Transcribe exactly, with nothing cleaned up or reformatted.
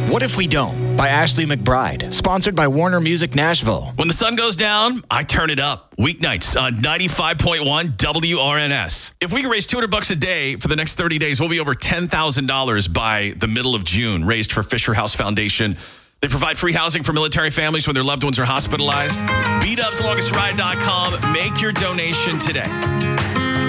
What If We Don't by Ashley McBride, sponsored by Warner Music Nashville. When the sun goes down, I turn it up. Weeknights on ninety-five point one W R N S. If we can raise two hundred bucks a day for the next thirty days, we'll be over ten thousand dollars by the middle of June, raised for Fisher House Foundation. They provide free housing for military families when their loved ones are hospitalized. beat ups longest ride dot com. Make your donation today.